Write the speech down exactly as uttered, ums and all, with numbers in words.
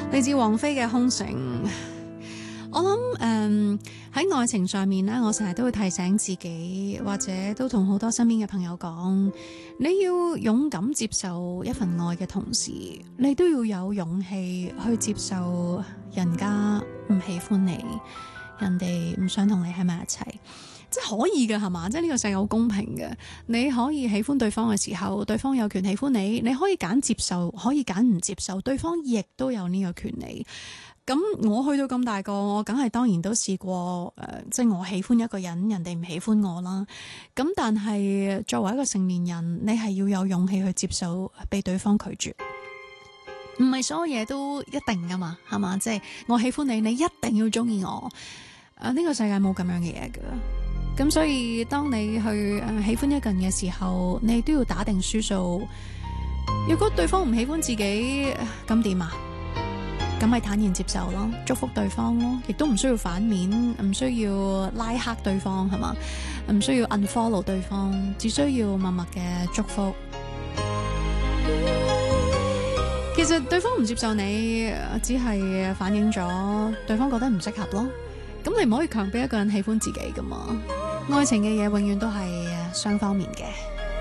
嚟自王菲嘅《空城》。我諗誒喺愛情上面咧，我成日都會提醒自己，或者都同好多身邊嘅朋友講，你要勇敢接受一份愛嘅同時，你都要有勇氣去接受人家唔喜歡你，人哋唔想同你喺埋一齊，即係可以嘅係嘛？即係呢個世界好公平嘅，你可以喜歡對方嘅時候，對方有權喜歡你，你可以揀接受，可以揀唔接受，對方亦都有呢個權利。咁我去到咁大個，我梗係當然都試過誒、呃，即係我喜歡一個人，人哋唔喜歡我啦。咁但係作為一個成年人，你係要有勇氣去接受被對方拒絕，唔係所有嘢都一定噶嘛，係嘛？即係我喜歡你，你一定要中意我。誒、呃，呢個世界冇咁樣嘅嘢噶。咁所以當你去誒喜歡一個人嘅時候，你都要打定輸數。如果對方唔喜歡自己，咁點啊？咁咪坦然接受咯，祝福對方咯，亦都唔需要反面，唔需要拉黑對方，係嘛？唔需要 unfollow 對方，只需要默默嘅祝福。其實對方唔接受你，只係反映咗對方覺得唔適合咯。咁你唔可以強迫一個人喜歡自己噶嘛？愛情嘅嘢永遠都係雙方面嘅。